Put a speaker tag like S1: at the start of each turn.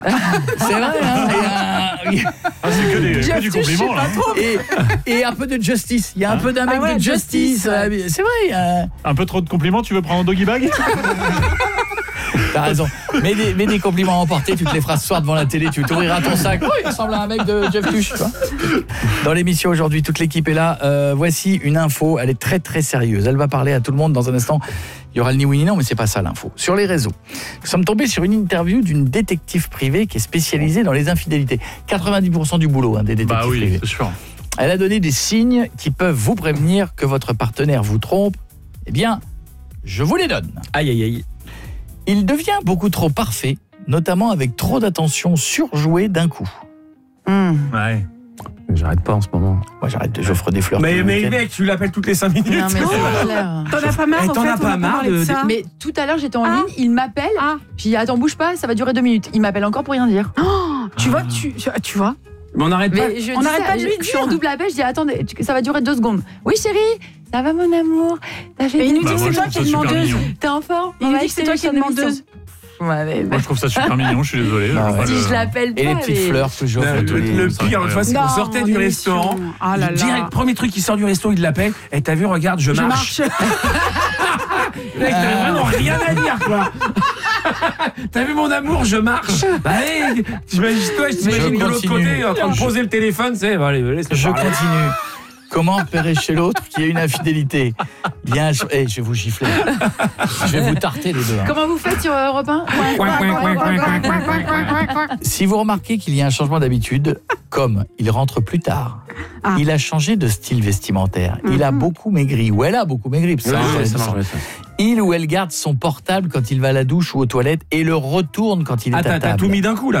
S1: C'est vrai, hein.
S2: C'est que du compliment, là.
S1: Et un peu de justice. Il y a un peu d'un mec de justice. C'est vrai.
S2: Un peu trop de compliments, tu veux prendre un doggy bag?
S1: T'as raison. Mets des compliments à emporter, tu te les feras ce soir devant la télé, tu t'ouvriras ton sac. Oh, il ressemble à un mec de Jeff Tuch. Dans l'émission aujourd'hui, toute l'équipe est là. Voici une info, elle est très très sérieuse. Elle va parler à tout le monde dans un instant. Il y aura le ni oui ni non, mais c'est pas ça l'info. Sur les réseaux, nous sommes tombés sur une interview d'une détective privée qui est spécialisée dans les infidélités. 90% du boulot des détectives privés.
S2: C'est sûr.
S1: Elle a donné des signes qui peuvent vous prévenir que votre partenaire vous trompe. Eh bien, je vous les donne.
S3: Aïe aïe aïe.
S1: Il devient beaucoup trop parfait, notamment avec trop d'attention surjouée d'un coup.
S2: Ouais.
S3: J'arrête pas en ce moment.
S1: Moi j'offre des fleurs.
S3: Mais mec, tu l'appelles toutes les 5 minutes.
S4: Non, mais c'est clair.
S5: T'en as pas marre,
S3: T'en as pas marre de ça.
S4: Mais tout à l'heure, j'étais en ligne, il m'appelle. J'ai dit attends, bouge pas, ça va durer 2 minutes. Il m'appelle encore pour rien dire.
S5: Tu vois, tu vois.
S3: Mais on n'arrête pas.
S5: On n'arrête pas de lui dire.
S4: Je suis en double appel, je dis attendez, ça va durer 2 secondes. Oui chérie, ça va mon amour.
S5: Et il nous dit que c'est toi qui es demandeuse.
S4: T'es en forme?
S5: Il nous dit que c'est toi qui es demandeuse.
S2: Moi je trouve ça super mignon, je suis désolé.
S4: Si je l'appelle pas.
S1: Et les petites fleurs que j'offre.
S3: Le pire, une fois, c'est qu'on sortait du restaurant. Direct, premier truc, il sort du resto, il l'appelle. Et t'as vu, regarde, je marche. Mec, t'avais vraiment rien à dire, quoi. T'as vu mon amour, je marche. Allez, t'imagines-toi, je t'imagine de l'autre côté, en train de poser le téléphone, c'est.
S1: Je continue. Comment repérer chez l'autre qu'il y a une infidélité? Bien, je vais vous gifler. Je vais vous tarter les deux.
S4: Comment vous faites sur Europe 1?
S1: Si vous remarquez qu'il y a un changement d'habitude, comme il rentre plus tard, il a changé de style vestimentaire, il a beaucoup maigri, ou elle a beaucoup maigri, il ou elle garde son portable quand il va à la douche ou aux toilettes et le retourne quand il est à table.
S3: T'as tout mis d'un coup là.